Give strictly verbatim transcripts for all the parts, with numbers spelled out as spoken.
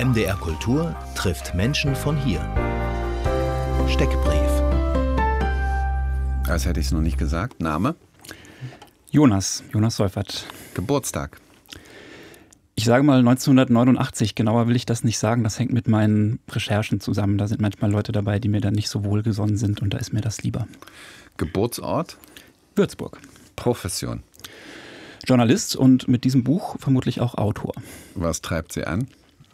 M D R Kultur trifft Menschen von hier. Steckbrief. Als hätte ich es noch nicht gesagt. Name? Jonas, Jonas Seufert. Geburtstag? Ich sage mal neunzehnhundertneunundachtzig, genauer will ich das nicht sagen. Das hängt mit meinen Recherchen zusammen. Da sind manchmal Leute dabei, die mir dann nicht so wohlgesonnen sind und da ist mir das lieber. Geburtsort? Würzburg. Profession? Journalist und mit diesem Buch vermutlich auch Autor. Was treibt Sie an?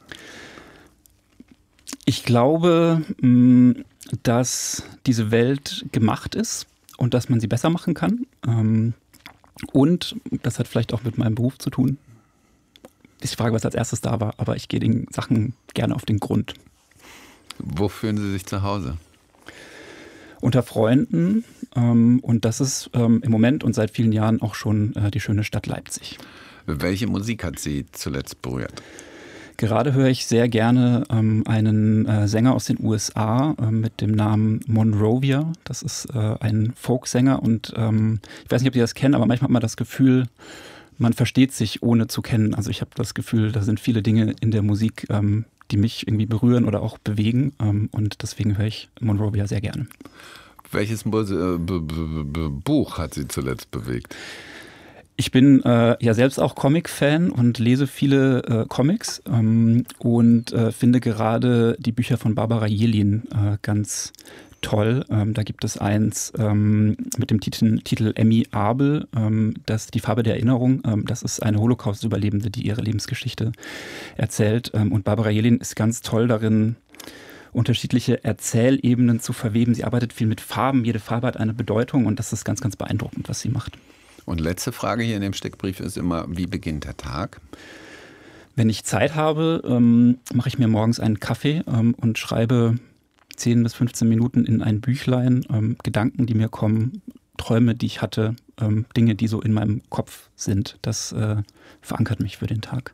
Ich glaube, dass diese Welt gemacht ist und dass man sie besser machen kann. Und das hat vielleicht auch mit meinem Beruf zu tun. Ich frage, was als erstes da war, aber ich gehe den Sachen gerne auf den Grund. Wo fühlen Sie sich zu Hause? Unter Freunden. Und das ist im Moment und seit vielen Jahren auch schon die schöne Stadt Leipzig. Welche Musik hat Sie zuletzt berührt? Gerade höre ich sehr gerne ähm, einen äh, Sänger aus den U S A äh, mit dem Namen Monrovia. Das ist äh, ein Folksänger und ähm, ich weiß nicht, ob Sie das kennen, aber manchmal hat man das Gefühl, man versteht sich ohne zu kennen. Also ich habe das Gefühl, da sind viele Dinge in der Musik, ähm, die mich irgendwie berühren oder auch bewegen ähm, und deswegen höre ich Monrovia sehr gerne. Welches Mu- äh, B- B- B- Buch hat Sie zuletzt bewegt? Ich bin äh, ja selbst auch Comic-Fan und lese viele äh, Comics ähm, und äh, finde gerade die Bücher von Barbara Jelin äh, ganz toll. Ähm, da gibt es eins ähm, mit dem Titel, Titel Emmy Abel, ähm, das Die Farbe der Erinnerung. Ähm, das ist eine Holocaust-Überlebende, die ihre Lebensgeschichte erzählt. Ähm, und Barbara Jelin ist ganz toll darin, unterschiedliche Erzählebenen zu verweben. Sie arbeitet viel mit Farben. Jede Farbe hat eine Bedeutung und das ist ganz, ganz beeindruckend, was sie macht. Und letzte Frage hier in dem Steckbrief ist immer, wie beginnt der Tag? Wenn ich Zeit habe, ähm, mache ich mir morgens einen Kaffee ähm, und schreibe zehn bis fünfzehn Minuten in ein Büchlein, ähm, Gedanken, die mir kommen, Träume, die ich hatte, ähm, Dinge, die so in meinem Kopf sind. Das äh, verankert mich für den Tag.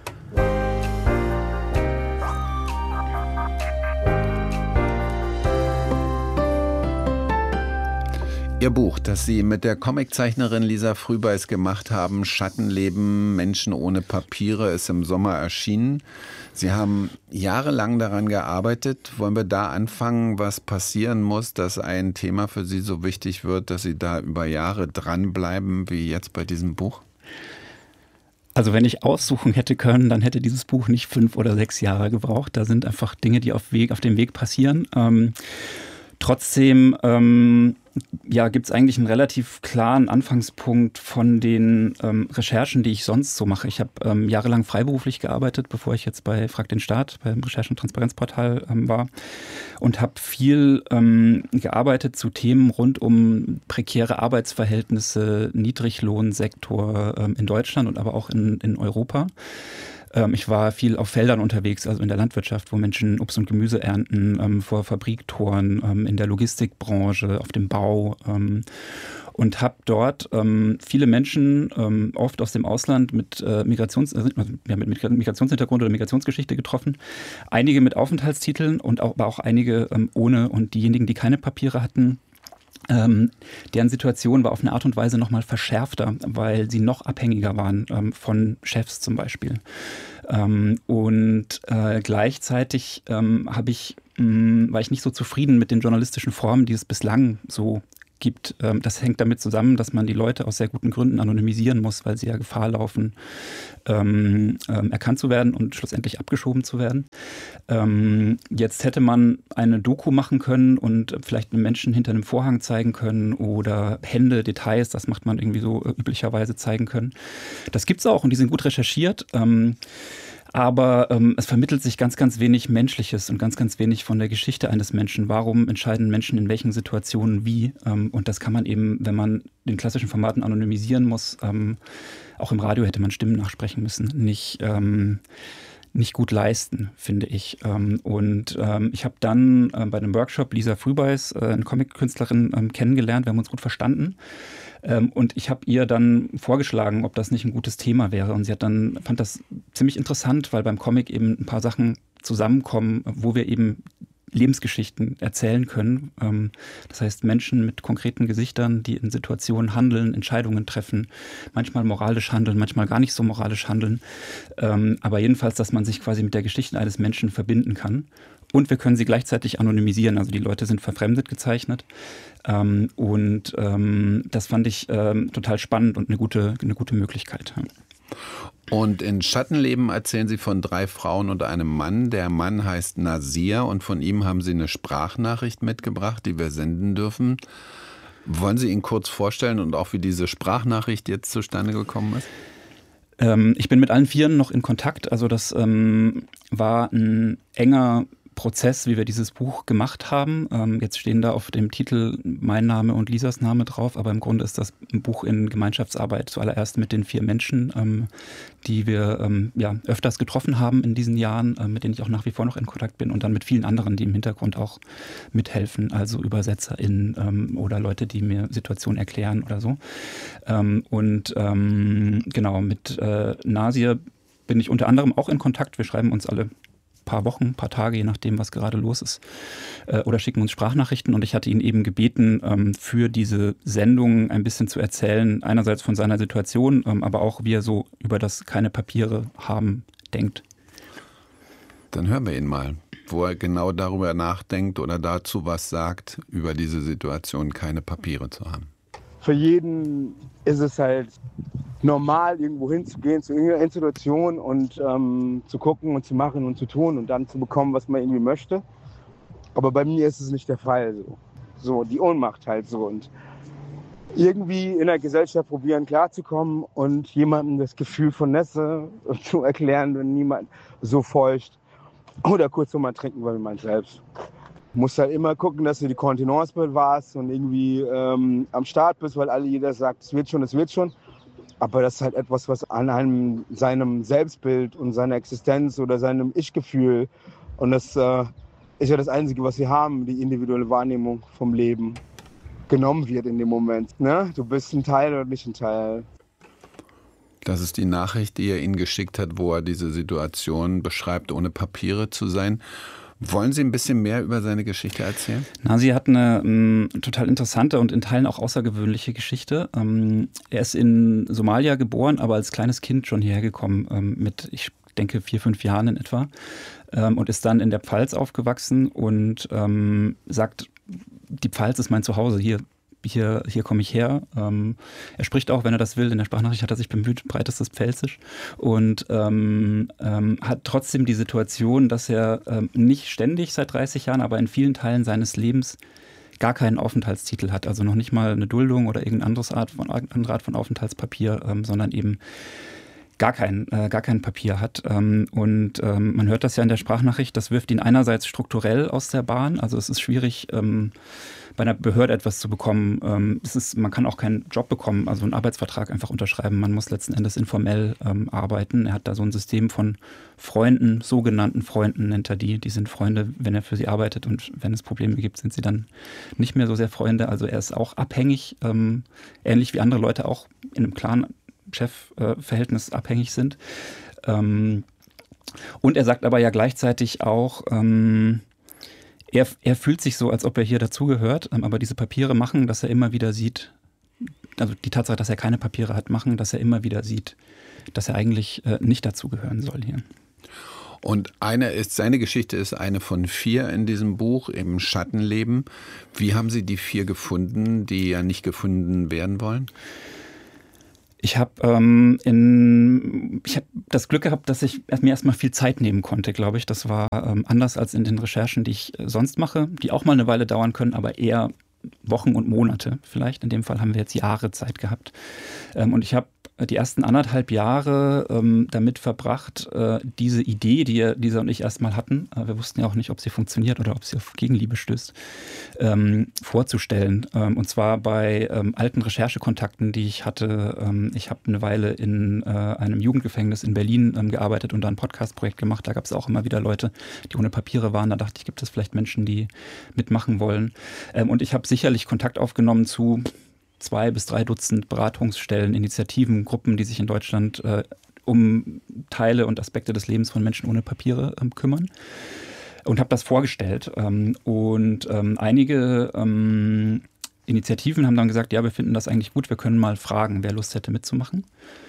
Ihr Buch, das Sie mit der Comiczeichnerin Lisa Frühbeiß gemacht haben, Schattenleben, Menschen ohne Papiere, ist im Sommer erschienen. Sie haben jahrelang daran gearbeitet. Wollen wir da anfangen, was passieren muss, dass ein Thema für Sie so wichtig wird, dass Sie da über Jahre dranbleiben, wie jetzt bei diesem Buch? Also wenn ich aussuchen hätte können, dann hätte dieses Buch nicht fünf oder sechs Jahre gebraucht. Da sind einfach Dinge, die auf, Weg, auf dem Weg passieren. Ähm, trotzdem ähm, ja, gibt es eigentlich einen relativ klaren Anfangspunkt von den ähm, Recherchen, die ich sonst so mache. Ich habe ähm, jahrelang freiberuflich gearbeitet, bevor ich jetzt bei Frag den Staat, beim Recherchen- und Transparenzportal ähm, war und habe viel ähm, gearbeitet zu Themen rund um prekäre Arbeitsverhältnisse, Niedriglohnsektor ähm, in Deutschland und aber auch in, in Europa. Ich war viel auf Feldern unterwegs, also in der Landwirtschaft, wo Menschen Obst und Gemüse ernten, ähm, vor Fabriktoren, ähm, in der Logistikbranche, auf dem Bau ähm, und habe dort ähm, viele Menschen, ähm, oft aus dem Ausland, mit, äh, Migrations, also, ja, mit Migrationshintergrund oder Migrationsgeschichte getroffen. Einige mit Aufenthaltstiteln und auch, aber auch einige ähm, ohne und diejenigen, die keine Papiere hatten, Ähm, deren Situation war auf eine Art und Weise noch mal verschärfter, weil sie noch abhängiger waren ähm, von Chefs zum Beispiel. Ähm, und äh, gleichzeitig ähm, habe ich, mh, war ich nicht so zufrieden mit den journalistischen Formen, die es bislang so gibt. Ähm, das hängt damit zusammen, dass man die Leute aus sehr guten Gründen anonymisieren muss, weil sie ja Gefahr laufen, ähm, ähm, erkannt zu werden und schlussendlich abgeschoben zu werden. Ähm, jetzt hätte man eine Doku machen können und vielleicht einen Menschen hinter einem Vorhang zeigen können oder Hände, Details, das macht man irgendwie so äh, üblicherweise zeigen können. Das gibt's auch und die sind gut recherchiert. Ähm, Aber ähm, es vermittelt sich ganz, ganz wenig Menschliches und ganz, ganz wenig von der Geschichte eines Menschen. Warum entscheiden Menschen in welchen Situationen wie? Ähm, und das kann man eben, wenn man den klassischen Formaten anonymisieren muss, ähm, auch im Radio hätte man Stimmen nachsprechen müssen, nicht, ähm, nicht gut leisten, finde ich. Ähm, und ähm, ich habe dann äh, bei einem Workshop Lisa Frühbeiß, äh, eine Comic-Künstlerin, ähm, kennengelernt. Wir haben uns gut verstanden. Ähm, und ich habe ihr dann vorgeschlagen, ob das nicht ein gutes Thema wäre. Und sie hat dann, fand das ziemlich interessant, weil beim Comic eben ein paar Sachen zusammenkommen, wo wir eben Lebensgeschichten erzählen können. Ähm, das heißt, Menschen mit konkreten Gesichtern, die in Situationen handeln, Entscheidungen treffen, manchmal moralisch handeln, manchmal gar nicht so moralisch handeln. Ähm, aber jedenfalls, dass man sich quasi mit der Geschichte eines Menschen verbinden kann. Und wir können sie gleichzeitig anonymisieren. Also die Leute sind verfremdet gezeichnet. Ähm, und ähm, das fand ich ähm, total spannend und eine gute, eine gute Möglichkeit. Und in Schattenleben erzählen Sie von drei Frauen und einem Mann. Der Mann heißt Nasir und von ihm haben Sie eine Sprachnachricht mitgebracht, die wir senden dürfen. Wollen Sie ihn kurz vorstellen und auch wie diese Sprachnachricht jetzt zustande gekommen ist? Ähm, ich bin mit allen Vieren noch in Kontakt. Also das ähm, war ein enger Prozess, wie wir dieses Buch gemacht haben. Ähm, jetzt stehen da auf dem Titel mein Name und Lisas Name drauf, aber im Grunde ist das ein Buch in Gemeinschaftsarbeit zuallererst mit den vier Menschen, ähm, die wir ähm, ja, öfters getroffen haben in diesen Jahren, äh, mit denen ich auch nach wie vor noch in Kontakt bin und dann mit vielen anderen, die im Hintergrund auch mithelfen, also UbersetzerInnen ähm, oder Leute, die mir Situationen erklären oder so. Ähm, und ähm, genau, mit äh, Nasir bin ich unter anderem auch in Kontakt. Wir schreiben uns alle paar Wochen, paar Tage, je nachdem, was gerade los ist, äh, oder schicken uns Sprachnachrichten. Und ich hatte ihn eben gebeten, ähm, für diese Sendung ein bisschen zu erzählen, einerseits von seiner Situation, ähm, aber auch, wie er so über das keine Papiere haben denkt. Dann hören wir ihn mal, wo er genau darüber nachdenkt oder dazu was sagt, über diese Situation keine Papiere zu haben. Für jeden ist es halt normal, irgendwo hinzugehen, zu irgendeiner Institution und ähm, zu gucken und zu machen und zu tun und dann zu bekommen, was man irgendwie möchte. Aber bei mir ist es nicht der Fall. So, so die Ohnmacht halt so. Und irgendwie in der Gesellschaft probieren klarzukommen und jemandem das Gefühl von Nässe zu erklären, wenn niemand so feucht. Oder kurz so mal trinken, weil man selbst. Du musst halt immer gucken, dass du die Kontenance bewahrst und irgendwie ähm, am Start bist, weil alle jeder sagt, es wird schon, es wird schon. Aber das ist halt etwas, was an einem, seinem Selbstbild und seiner Existenz oder seinem Ich-Gefühl, und das äh, ist ja das Einzige, was wir haben, die individuelle Wahrnehmung vom Leben, genommen wird in dem Moment. Ne? Du bist ein Teil oder nicht ein Teil. Das ist die Nachricht, die er Ihnen geschickt hat, wo er diese Situation beschreibt, ohne Papiere zu sein. Wollen Sie ein bisschen mehr über seine Geschichte erzählen? Nasir hat eine ähm, total interessante und in Teilen auch außergewöhnliche Geschichte. Ähm, er ist in Somalia geboren, aber als kleines Kind schon hierher gekommen, ähm, mit, ich denke, vier, fünf Jahren in etwa. Ähm, und ist dann in der Pfalz aufgewachsen und ähm, sagt, die Pfalz ist mein Zuhause, hier Hier, hier komme ich her. Ähm, er spricht auch, wenn er das will, in der Sprachnachricht hat er sich bemüht, breitestes Pfälzisch und ähm, ähm, hat trotzdem die Situation, dass er ähm, nicht ständig seit dreißig Jahren, aber in vielen Teilen seines Lebens gar keinen Aufenthaltstitel hat, also noch nicht mal eine Duldung oder irgendeine anderes Art von, andere Art von Aufenthaltspapier, ähm, sondern eben gar kein, äh, gar kein Papier hat. Ähm, und ähm, man hört das ja in der Sprachnachricht, das wirft ihn einerseits strukturell aus der Bahn, also es ist schwierig, ähm, bei einer Behörde etwas zu bekommen. Ähm, es ist, man kann auch keinen Job bekommen, also einen Arbeitsvertrag einfach unterschreiben. Man muss letzten Endes informell ähm, arbeiten. Er hat da so ein System von Freunden, sogenannten Freunden nennt er die. Die sind Freunde, wenn er für sie arbeitet, und wenn es Probleme gibt, sind sie dann nicht mehr so sehr Freunde. Also er ist auch abhängig, ähm, ähnlich wie andere Leute auch in einem klaren Chefverhältnis äh, abhängig sind. Ähm, und er sagt aber ja gleichzeitig auch, ähm, Er, er fühlt sich so, als ob er hier dazugehört, aber diese Papiere machen, dass er immer wieder sieht, also die Tatsache, dass er keine Papiere hat, machen, dass er immer wieder sieht, dass er eigentlich äh, nicht dazugehören soll hier. Und eine ist, seine Geschichte ist eine von vier in diesem Buch, im Schattenleben. Wie haben Sie die vier gefunden, die ja nicht gefunden werden wollen? Ich habe ähm, in, ich hab das Glück gehabt, dass ich mir erstmal viel Zeit nehmen konnte, glaube ich. Das war ähm, anders als in den Recherchen, die ich äh, sonst mache, die auch mal eine Weile dauern können, aber eher Wochen und Monate vielleicht. In dem Fall haben wir jetzt Jahre Zeit gehabt. Ähm, und ich habe die ersten anderthalb Jahre ähm, damit verbracht, äh, diese Idee, die er, Lisa und ich erstmal hatten, äh, wir wussten ja auch nicht, ob sie funktioniert oder ob sie auf Gegenliebe stößt, ähm, vorzustellen. Ähm, und zwar bei ähm, alten Recherchekontakten, die ich hatte. Ähm, ich habe eine Weile in äh, einem Jugendgefängnis in Berlin ähm, gearbeitet und da ein Podcast-Projekt gemacht. Da gab es auch immer wieder Leute, die ohne Papiere waren. Da dachte ich, gibt es vielleicht Menschen, die mitmachen wollen. Ähm, und ich habe sicherlich Kontakt aufgenommen zu zwei bis drei Dutzend Beratungsstellen, Initiativen, Gruppen, die sich in Deutschland äh, um Teile und Aspekte des Lebens von Menschen ohne Papiere äh, kümmern. und habe das vorgestellt. Ähm, und ähm, einige ähm, Initiativen haben dann gesagt, ja, wir finden das eigentlich gut, wir können mal fragen, wer Lust hätte mitzumachen.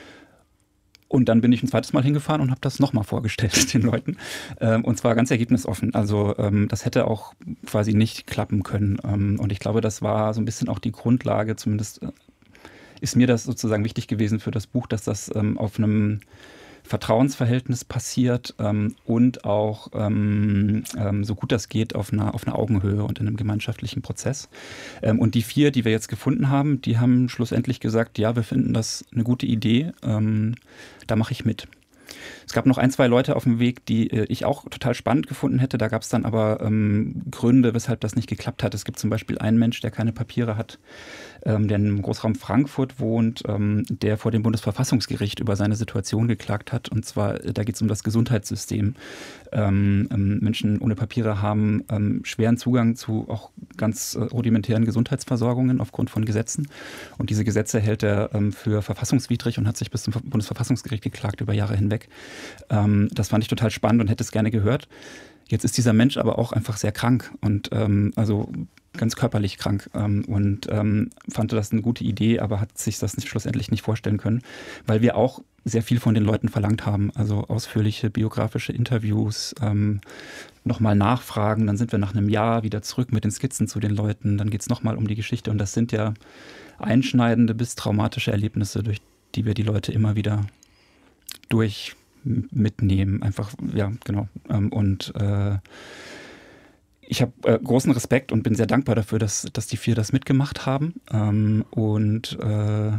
Und dann bin ich ein zweites Mal hingefahren und habe das nochmal vorgestellt den Leuten. Ähm, und zwar ganz ergebnisoffen. Also ähm, das hätte auch quasi nicht klappen können. Ähm, und ich glaube, das war so ein bisschen auch die Grundlage, zumindest äh, ist mir das sozusagen wichtig gewesen für das Buch, dass das ähm, auf einem Vertrauensverhältnis passiert ähm, und auch ähm, ähm, so gut das geht auf einer, auf einer Augenhöhe und in einem gemeinschaftlichen Prozess. Ähm, und die vier, die wir jetzt gefunden haben, die haben schlussendlich gesagt, ja, wir finden das eine gute Idee, ähm, da mache ich mit. Es gab noch ein, zwei Leute auf dem Weg, die äh, ich auch total spannend gefunden hätte. Da gab es dann aber ähm, Gründe, weshalb das nicht geklappt hat. Es gibt zum Beispiel einen Mensch, der keine Papiere hat, ähm, der im Großraum Frankfurt wohnt, ähm, der vor dem Bundesverfassungsgericht über seine Situation geklagt hat. Und zwar, äh, da geht es um das Gesundheitssystem. Ähm, ähm, Menschen ohne Papiere haben ähm, schweren Zugang zu auch ganz äh, rudimentären Gesundheitsversorgungen aufgrund von Gesetzen. Und diese Gesetze hält er ähm, für verfassungswidrig und hat sich bis zum Bundesverfassungsgericht geklagt über Jahre hinweg. Ähm, das fand ich total spannend und hätte es gerne gehört. Jetzt ist dieser Mensch aber auch einfach sehr krank und ähm, also ganz körperlich krank ähm, und ähm, fand das eine gute Idee, aber hat sich das nicht, schlussendlich nicht vorstellen können, weil wir auch sehr viel von den Leuten verlangt haben. Also ausführliche biografische Interviews, ähm, nochmal nachfragen, dann sind wir nach einem Jahr wieder zurück mit den Skizzen zu den Leuten, dann geht es nochmal um die Geschichte und das sind ja einschneidende bis traumatische Erlebnisse, durch die wir die Leute immer wieder durch mitnehmen, einfach, ja, genau. Und äh, ich habe äh, großen Respekt und bin sehr dankbar dafür, dass, dass die vier das mitgemacht haben ähm, und äh,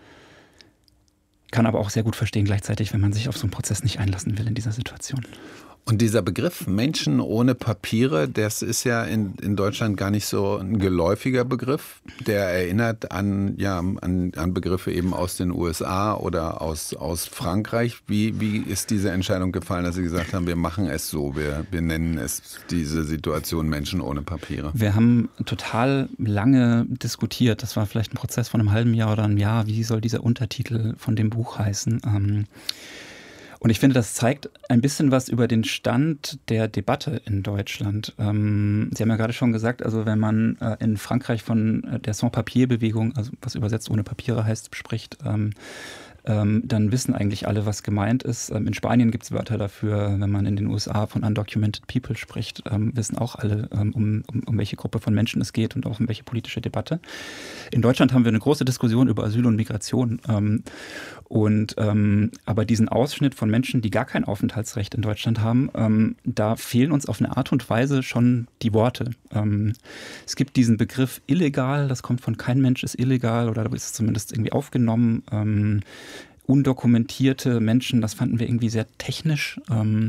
kann aber auch sehr gut verstehen gleichzeitig, wenn man sich auf so einen Prozess nicht einlassen will in dieser Situation. Und dieser Begriff Menschen ohne Papiere, das ist ja in, in Deutschland gar nicht so ein geläufiger Begriff. Der erinnert an, ja, an, an Begriffe eben aus den U S A oder aus, aus Frankreich. Wie, wie ist diese Entscheidung gefallen, dass Sie gesagt haben, wir machen es so, wir, wir nennen es diese Situation Menschen ohne Papiere? Wir haben total lange diskutiert. Das war vielleicht ein Prozess von einem halben Jahr oder einem Jahr. Wie soll dieser Untertitel von dem Buch heißen? Ähm, Und ich finde, das zeigt ein bisschen was über den Stand der Debatte in Deutschland. Ähm, Sie haben ja gerade schon gesagt, also wenn man äh, in Frankreich von äh, der Sans-Papier-Bewegung, also was übersetzt ohne Papiere heißt, spricht, ähm, ähm, dann wissen eigentlich alle, was gemeint ist. Ähm, in Spanien gibt es Wörter dafür, wenn man in den U S A von Undocumented People spricht, ähm, wissen auch alle, ähm, um, um, um welche Gruppe von Menschen es geht und auch um welche politische Debatte. In Deutschland haben wir eine große Diskussion über Asyl und Migration. Ähm, und ähm, aber diesen Ausschnitt von Menschen, die gar kein Aufenthaltsrecht in Deutschland haben, ähm, da fehlen uns auf eine Art und Weise schon die Worte. Ähm, es gibt diesen Begriff illegal, das kommt von kein Mensch ist illegal oder da ist es zumindest irgendwie aufgenommen. Ähm, undokumentierte Menschen, das fanden wir irgendwie sehr technisch. Ähm,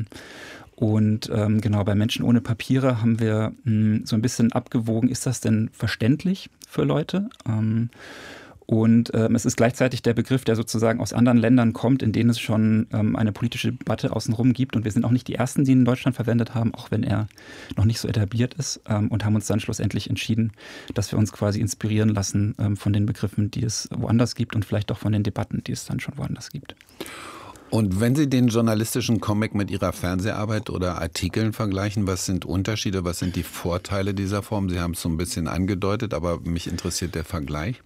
und ähm, genau, bei Menschen ohne Papiere haben wir mh, so ein bisschen abgewogen, ist das denn verständlich für Leute? Ähm, Und ähm, es ist gleichzeitig der Begriff, der sozusagen aus anderen Ländern kommt, in denen es schon ähm, eine politische Debatte außenrum gibt. Und wir sind auch nicht die Ersten, die ihn in Deutschland verwendet haben, auch wenn er noch nicht so etabliert ist. Ähm, und haben uns dann schlussendlich entschieden, dass wir uns quasi inspirieren lassen ähm, von den Begriffen, die es woanders gibt und vielleicht auch von den Debatten, die es dann schon woanders gibt. Und wenn Sie den journalistischen Comic mit Ihrer Fernseharbeit oder Artikeln vergleichen, was sind Unterschiede, was sind die Vorteile dieser Form? Sie haben es so ein bisschen angedeutet, aber mich interessiert der Vergleich.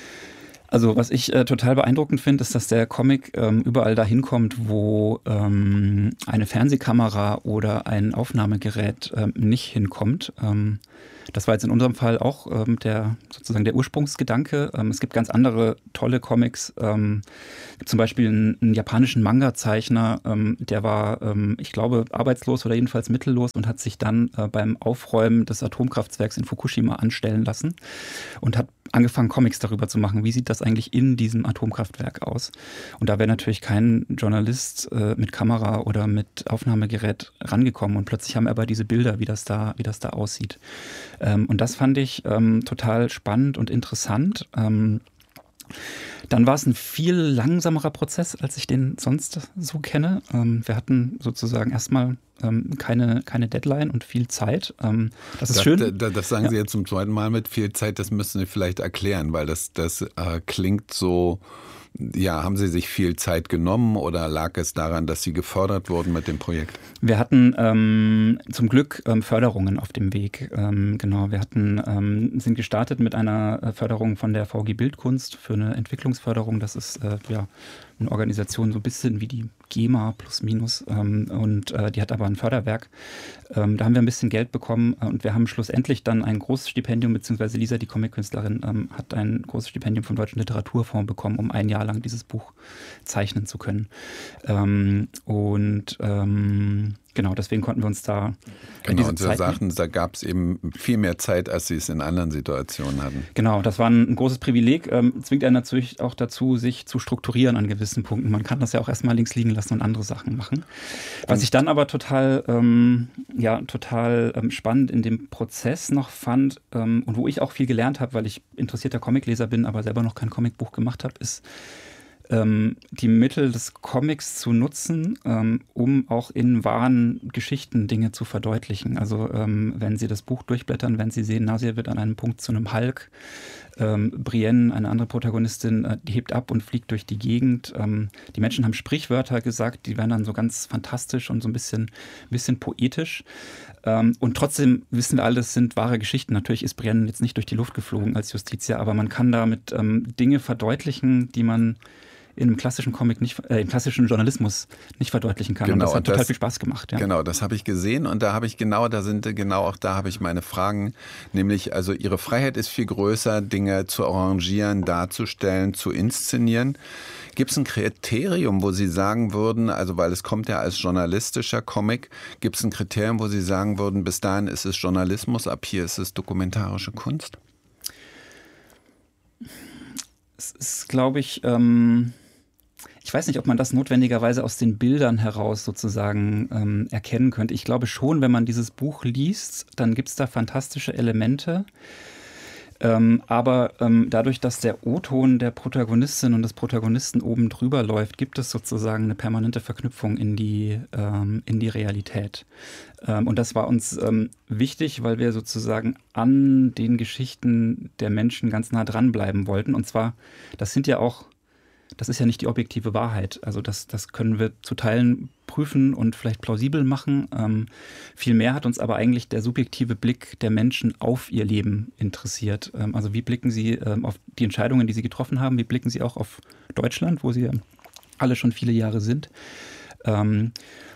Also was ich äh, total beeindruckend finde, ist, dass der Comic ähm, überall dahin kommt, wo ähm, eine Fernsehkamera oder ein Aufnahmegerät ähm, nicht hinkommt. Ähm, das war jetzt in unserem Fall auch ähm, der sozusagen der Ursprungsgedanke. Ähm, es gibt ganz andere tolle Comics. Ähm, zum Beispiel einen, einen japanischen Manga-Zeichner, ähm, der war, ähm, ich glaube, arbeitslos oder jedenfalls mittellos und hat sich dann äh, beim Aufräumen des Atomkraftwerks in Fukushima anstellen lassen und hat angefangen, Comics darüber zu machen. Wie sieht das eigentlich in diesem Atomkraftwerk aus? Und da wäre natürlich kein Journalist äh, mit Kamera oder mit Aufnahmegerät rangekommen. Und plötzlich haben wir aber diese Bilder, wie das da, wie das da aussieht. Ähm, und das fand ich ähm, total spannend und interessant. Ähm, Dann war es ein viel langsamerer Prozess, als ich den sonst so kenne. Ähm, wir hatten sozusagen erstmal ähm, keine, keine Deadline und viel Zeit. Ähm, das ist das, schön. Das, das sagen ja. Sie jetzt zum zweiten Mal mit viel Zeit. Das müssen Sie vielleicht erklären, weil das, das äh, klingt so ja, haben Sie sich viel Zeit genommen oder lag es daran, dass Sie gefördert wurden mit dem Projekt? Wir hatten ähm, zum Glück ähm, Förderungen auf dem Weg. Ähm, genau, wir hatten, ähm, sind gestartet mit einer Förderung von der V G Bildkunst für eine Entwicklungsförderung. Das ist äh, ja eine Organisation so ein bisschen wie die GEMA plus minus ähm, und äh, die hat aber ein Förderwerk. Ähm, da haben wir ein bisschen Geld bekommen äh, und wir haben schlussendlich dann ein großes Stipendium, beziehungsweise Lisa, die Comic-Künstlerin, ähm, hat ein großes Stipendium vom Deutschen Literaturfonds bekommen, um ein Jahr lang dieses Buch zeichnen zu können. Ähm, und ähm, genau, deswegen konnten wir uns da Genau, und Sie sagten, da gab es eben viel mehr Zeit, als Sie es in anderen Situationen hatten. Genau, das war ein, ein großes Privileg. Ähm, zwingt einen natürlich auch dazu, sich zu strukturieren an gewissen Punkten. Man kann das ja auch erstmal links liegen lassen und andere Sachen machen. Was ich dann aber total, ähm, ja, total ähm, spannend in dem Prozess noch fand ähm, und wo ich auch viel gelernt habe, weil ich interessierter Comicleser bin, aber selber noch kein Comicbuch gemacht habe, ist ähm, die Mittel des Comics zu nutzen, ähm, um auch in wahren Geschichten Dinge zu verdeutlichen. Also ähm, wenn Sie das Buch durchblättern, wenn Sie sehen, Nasir wird an einem Punkt zu einem Hulk, ähm, Brienne, eine andere Protagonistin, äh, die hebt ab und fliegt durch die Gegend. Ähm, die Menschen haben Sprichwörter gesagt, die werden dann so ganz fantastisch und so ein bisschen, bisschen poetisch. Ähm, und trotzdem wissen wir alle, das sind wahre Geschichten. Natürlich ist Brienne jetzt nicht durch die Luft geflogen als Justitia, aber man kann damit ähm, Dinge verdeutlichen, die man in einem klassischen Comic nicht, äh, im klassischen Journalismus nicht verdeutlichen kann. Genau, und das hat und total das, viel Spaß gemacht. Ja. Genau, das habe ich gesehen und da habe ich genau, da sind genau auch da habe ich meine Fragen, nämlich also Ihre Freiheit ist viel größer, Dinge zu arrangieren, darzustellen, zu inszenieren. Gibt es ein Kriterium, wo Sie sagen würden, also weil es kommt ja als journalistischer Comic, gibt es ein Kriterium, wo Sie sagen würden, bis dahin ist es Journalismus, ab hier ist es dokumentarische Kunst? Es ist, glaube ich, ähm ich weiß nicht, ob man das notwendigerweise aus den Bildern heraus sozusagen ähm, erkennen könnte. Ich glaube schon, wenn man dieses Buch liest, dann gibt es da fantastische Elemente. Ähm, aber ähm, dadurch, dass der O-Ton der Protagonistin und des Protagonisten oben drüber läuft, gibt es sozusagen eine permanente Verknüpfung in die, ähm, in die Realität. Ähm, und das war uns ähm, wichtig, weil wir sozusagen an den Geschichten der Menschen ganz nah dranbleiben wollten. Und zwar, das sind ja auch Das ist ja nicht die objektive Wahrheit. Also das, das können wir zu Teilen prüfen und vielleicht plausibel machen. Ähm, Vielmehr hat uns aber eigentlich der subjektive Blick der Menschen auf ihr Leben interessiert. Ähm, also wie blicken sie ähm, auf die Entscheidungen, die sie getroffen haben? Wie blicken sie auch auf Deutschland, wo sie ja alle schon viele Jahre sind? Ähm,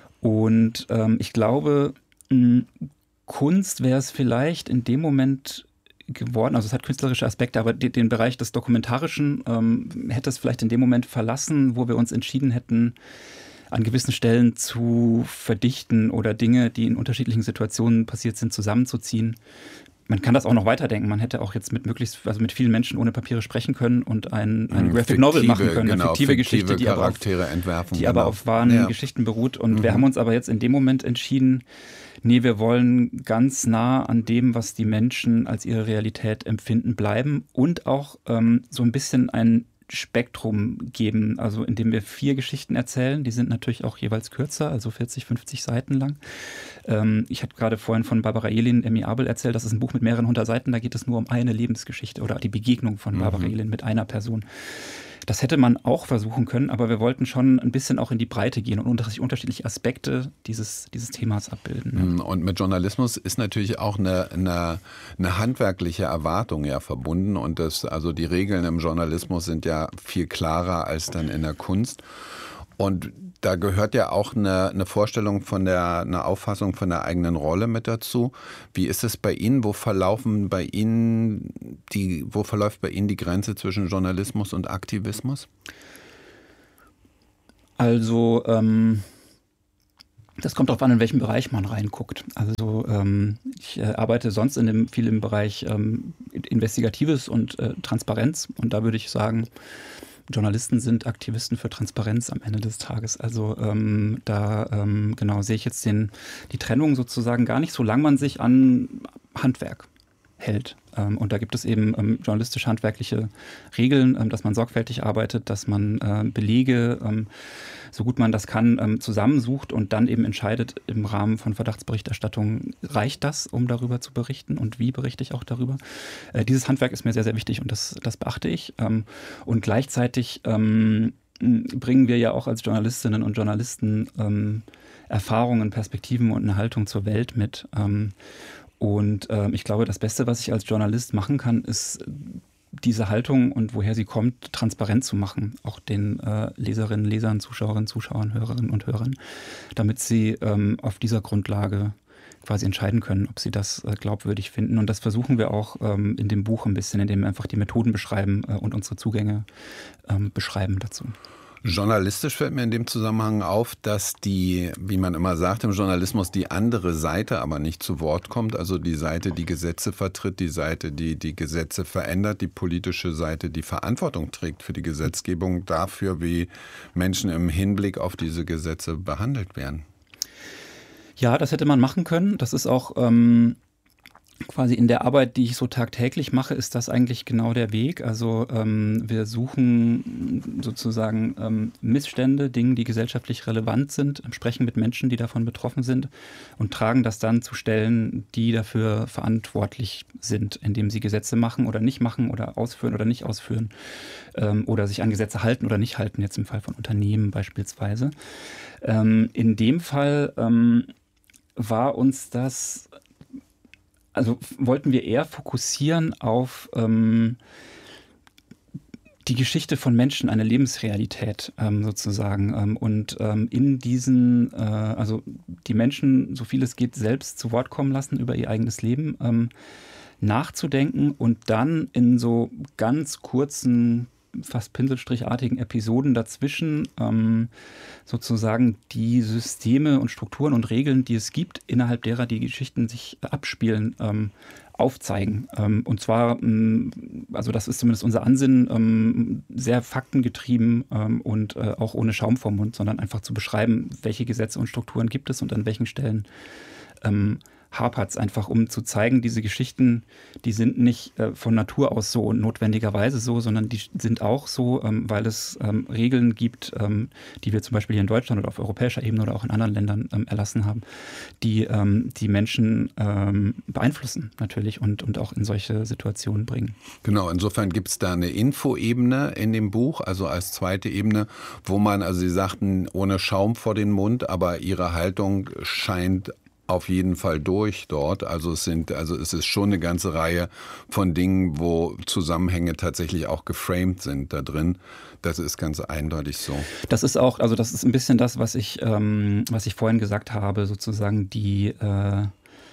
und ähm, ich glaube, mh, Kunst wäre es vielleicht in dem Moment geworden, also es hat künstlerische Aspekte, aber den, den Bereich des Dokumentarischen ähm, hätte es vielleicht in dem Moment verlassen, wo wir uns entschieden hätten, an gewissen Stellen zu verdichten oder Dinge, die in unterschiedlichen Situationen passiert sind, zusammenzuziehen. Man kann das auch noch weiterdenken. Man hätte auch jetzt mit möglichst, also mit vielen Menschen ohne Papiere sprechen können und ein, ein Graphic fiktive, Novel machen können, eine genau, fiktive, fiktive Geschichte, die Charaktere aber auf, entwerfen, die genau. aber auf wahren ja. Geschichten beruht. Und mhm. wir haben uns aber jetzt in dem Moment entschieden, nee, wir wollen ganz nah an dem, was die Menschen als ihre Realität empfinden, bleiben und auch ähm, so ein bisschen ein Spektrum geben, also indem wir vier Geschichten erzählen. Die sind natürlich auch jeweils kürzer, also vierzig, fünfzig Seiten lang. Ähm, ich habe gerade vorhin von Barbara Jelin, Emmy Abel erzählt, das ist ein Buch mit mehreren hundert Seiten, da geht es nur um eine Lebensgeschichte oder die Begegnung von Barbara mhm. Jelin mit einer Person. Das hätte man auch versuchen können, aber wir wollten schon ein bisschen auch in die Breite gehen und unterschiedliche Aspekte dieses, dieses Themas abbilden. Und mit Journalismus ist natürlich auch eine, eine, eine handwerkliche Erwartung ja verbunden. Und das, also die Regeln im Journalismus sind ja viel klarer als dann in der Kunst. Und da gehört ja auch eine, eine Vorstellung von der, eine Auffassung von der eigenen Rolle mit dazu. Wie ist es bei Ihnen? Wo verlaufen bei Ihnen die, wo verläuft bei Ihnen die Grenze zwischen Journalismus und Aktivismus? Also, ähm, das kommt darauf an, in welchem Bereich man reinguckt. Also, ähm, ich äh, arbeite sonst in dem, viel im Bereich ähm, Investigatives und äh, Transparenz. Und da würde ich sagen, Journalisten sind Aktivisten für Transparenz am Ende des Tages. Also ähm, da ähm, genau sehe ich jetzt den, die Trennung sozusagen gar nicht, solange man sich an Handwerk hält. Ähm, und da gibt es eben ähm, journalistisch-handwerkliche Regeln, ähm, dass man sorgfältig arbeitet, dass man äh, Belege, ähm, so gut man das kann, ähm, zusammensucht und dann eben entscheidet im Rahmen von Verdachtsberichterstattung, reicht das, um darüber zu berichten und wie berichte ich auch darüber. Äh, dieses Handwerk ist mir sehr, sehr wichtig und das, das beachte ich. Ähm, und gleichzeitig ähm, bringen wir ja auch als Journalistinnen und Journalisten ähm, Erfahrungen, Perspektiven und eine Haltung zur Welt mit. Ähm, und ähm, ich glaube, das Beste, was ich als Journalist machen kann, ist diese Haltung und woher sie kommt, transparent zu machen. Auch den äh, Leserinnen, Lesern, Zuschauerinnen, Zuschauern, Hörerinnen und Hörern, damit sie ähm, auf dieser Grundlage quasi entscheiden können, ob sie das äh, glaubwürdig finden. Und das versuchen wir auch ähm, in dem Buch ein bisschen, indem wir einfach die Methoden beschreiben äh, und unsere Zugänge ähm, beschreiben dazu. Journalistisch fällt mir in dem Zusammenhang auf, dass die, wie man immer sagt im Journalismus, die andere Seite aber nicht zu Wort kommt. Also die Seite, die Gesetze vertritt, die Seite, die die Gesetze verändert, die politische Seite, die Verantwortung trägt für die Gesetzgebung dafür, wie Menschen im Hinblick auf diese Gesetze behandelt werden. Ja, das hätte man machen können. Das ist auch ähm, quasi in der Arbeit, die ich so tagtäglich mache, ist das eigentlich genau der Weg. Also ähm, wir suchen sozusagen ähm, Missstände, Dinge, die gesellschaftlich relevant sind, sprechen mit Menschen, die davon betroffen sind und tragen das dann zu Stellen, die dafür verantwortlich sind, indem sie Gesetze machen oder nicht machen oder ausführen oder nicht ausführen ähm, oder sich an Gesetze halten oder nicht halten, jetzt im Fall von Unternehmen beispielsweise. Ähm, in dem Fall ähm, war uns das... Also wollten wir eher fokussieren auf ähm, die Geschichte von Menschen, eine Lebensrealität ähm, sozusagen. Ähm, und ähm, in diesen, äh, also die Menschen, so viel es geht, selbst zu Wort kommen lassen über ihr eigenes Leben, ähm, nachzudenken und dann in so ganz kurzen, fast pinselstrichartigen Episoden dazwischen ähm, sozusagen die Systeme und Strukturen und Regeln, die es gibt, innerhalb derer die Geschichten sich abspielen, ähm, aufzeigen. Ähm, und zwar, ähm, also das ist zumindest unser Ansinnen, ähm, sehr faktengetrieben ähm, und äh, auch ohne Schaum vorm Mund, sondern einfach zu beschreiben, welche Gesetze und Strukturen gibt es und an welchen Stellen ähm, hapert es, einfach um zu zeigen, diese Geschichten, die sind nicht äh, von Natur aus so und notwendigerweise so, sondern die sind auch so, ähm, weil es ähm, Regeln gibt, ähm, die wir zum Beispiel hier in Deutschland oder auf europäischer Ebene oder auch in anderen Ländern ähm, erlassen haben, die ähm, die Menschen ähm, beeinflussen natürlich und, und auch in solche Situationen bringen. Genau, insofern gibt es da eine Infoebene in dem Buch, also als zweite Ebene, wo man, also Sie sagten, ohne Schaum vor den Mund, aber Ihre Haltung scheint auf jeden Fall durch dort. Also es sind, also es ist schon eine ganze Reihe von Dingen, wo Zusammenhänge tatsächlich auch geframed sind da drin. Das ist ganz eindeutig so. Das ist auch, also das ist ein bisschen das, was ich, ähm, was ich vorhin gesagt habe, sozusagen die, äh,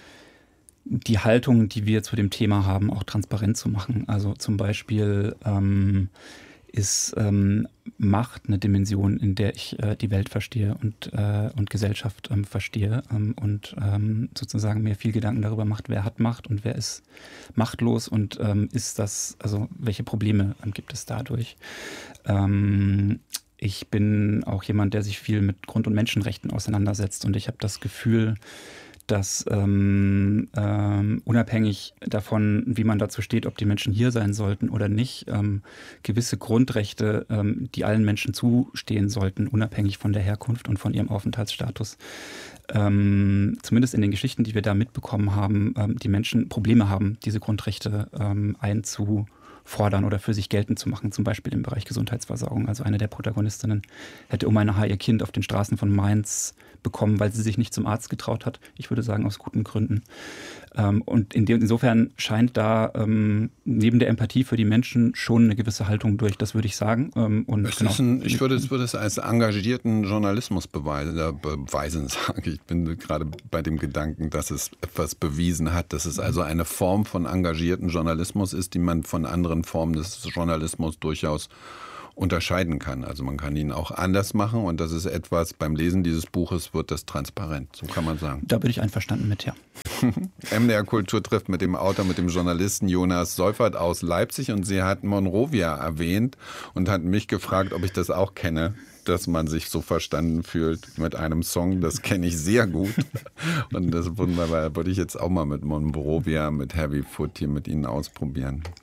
die Haltung, die wir zu dem Thema haben, auch transparent zu machen. Also zum Beispiel ähm, ist ähm, Macht eine Dimension, in der ich äh, die Welt verstehe und, äh, und Gesellschaft ähm, verstehe ähm, und ähm, sozusagen mir viel Gedanken darüber macht, wer hat Macht und wer ist machtlos und ähm, ist das, also welche Probleme ähm, gibt es dadurch. Ähm, ich bin auch jemand, der sich viel mit Grund- und Menschenrechten auseinandersetzt und ich habe das Gefühl, dass ähm, ähm, unabhängig davon, wie man dazu steht, ob die Menschen hier sein sollten oder nicht, ähm, gewisse Grundrechte, ähm, die allen Menschen zustehen sollten, unabhängig von der Herkunft und von ihrem Aufenthaltsstatus, ähm, zumindest in den Geschichten, die wir da mitbekommen haben, ähm, die Menschen Probleme haben, diese Grundrechte ähm, einzufordern oder für sich geltend zu machen, zum Beispiel im Bereich Gesundheitsversorgung. Also eine der Protagonistinnen hätte um eine Haar ihr Kind auf den Straßen von Mainz bekommen, weil sie sich nicht zum Arzt getraut hat. Ich würde sagen, aus guten Gründen. Ähm, und in dem, insofern scheint da ähm, neben der Empathie für die Menschen schon eine gewisse Haltung durch, das würde ich sagen. Ähm, und es genau. ist ein, ich würde es, würde es als engagierten Journalismus beweisen, äh, beweisen, sage ich. Ich bin gerade bei dem Gedanken, dass es etwas bewiesen hat, dass es also eine Form von engagierten Journalismus ist, die man von anderen Formen des Journalismus durchaus unterscheiden kann. Also man kann ihn auch anders machen und das ist etwas, beim Lesen dieses Buches wird das transparent, so kann man sagen. Da bin ich einverstanden mit, ja. M D R Kultur trifft mit dem Autor, mit dem Journalisten Jonas Seufert aus Leipzig und sie hat Monrovia erwähnt und hat mich gefragt, ob ich das auch kenne, dass man sich so verstanden fühlt mit einem Song. Das kenne ich sehr gut und das wunderbar, würde ich jetzt auch mal mit Monrovia, mit Heavy Foot hier mit Ihnen ausprobieren.